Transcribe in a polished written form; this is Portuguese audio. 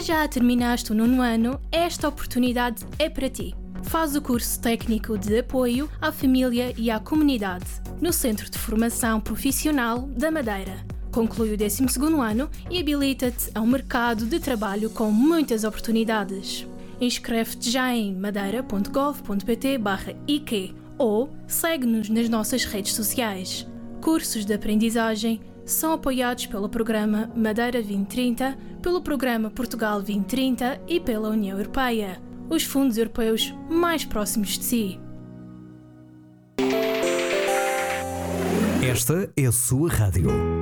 já terminaste o 9º ano, esta oportunidade é para ti. Faz o curso técnico de apoio à família e à comunidade no Centro de Formação Profissional da Madeira. Conclui o 12º ano e habilita-te a um mercado de trabalho com muitas oportunidades. Inscreve-te já em madeira.gov.pt/IQ ou segue-nos nas nossas redes sociais. Cursos de aprendizagem são apoiados pelo Programa Madeira 2030, pelo Programa Portugal 2030 e pela União Europeia, os fundos europeus mais próximos de si. Esta é a sua rádio.